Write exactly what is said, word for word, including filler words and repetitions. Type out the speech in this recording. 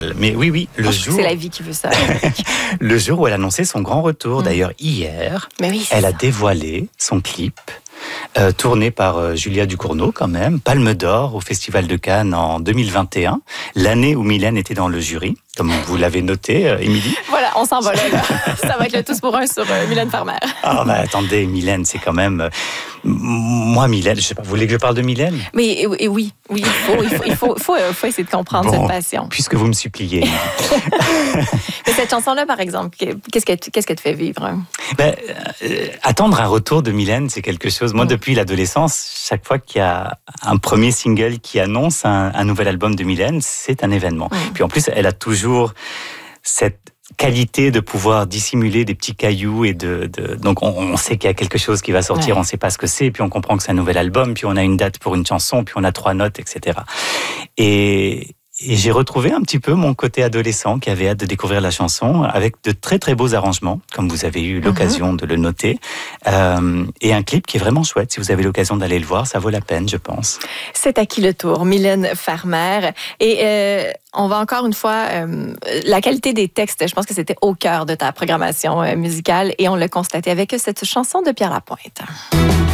Mais oui, oui, le Moi, jour... c'est la vie qui veut ça. le jour où elle annonçait son grand retour, mmh. d'ailleurs hier, Mais oui, elle ça. a dévoilé son clip, euh, tourné par euh, Julia Ducournau quand même, Palme d'Or au Festival de Cannes en deux mille vingt et un, l'année où Mylène était dans le jury, comme vous l'avez noté, euh, Émilie. Voilà, on s'en va là, là. Ça va être le tous pour un sur euh, Mylène Farmer. Ah bah attendez, Mylène, c'est quand même... Euh, moi, Mylène, je sais pas, vous voulez que je parle de Mylène? Mais et, et oui, oui, il faut, il faut, il faut, faut, faut essayer de comprendre bon, cette passion. Puisque vous me suppliez. Mais cette chanson-là, par exemple, qu'est-ce qu'elle, qu'est-ce qu'elle te fait vivre? Ben, euh, attendre un retour de Mylène, c'est quelque chose. Moi, mmh. depuis l'adolescence, chaque fois qu'il y a un premier single qui annonce un, un nouvel album de Mylène, c'est un événement. Mmh. Puis en plus, elle a toujours cette qualité de pouvoir dissimuler des petits cailloux et de, de donc on, on sait qu'il y a quelque chose qui va sortir, ouais. on sait pas ce que c'est, puis on comprend que c'est un nouvel album, puis on a une date pour une chanson, puis on a trois notes, et cetera. Et Et j'ai retrouvé un petit peu mon côté adolescent qui avait hâte de découvrir la chanson avec de très très beaux arrangements, comme vous avez eu l'occasion mm-hmm. de le noter, euh, et un clip qui est vraiment chouette. Si vous avez l'occasion d'aller le voir, ça vaut la peine, je pense. C'est à qui le tour, Mylène Farmer. Et euh, on va encore une fois, euh, la qualité des textes, je pense que c'était au cœur de ta programmation euh, musicale, et on l'a constaté avec cette chanson de Pierre Lapointe.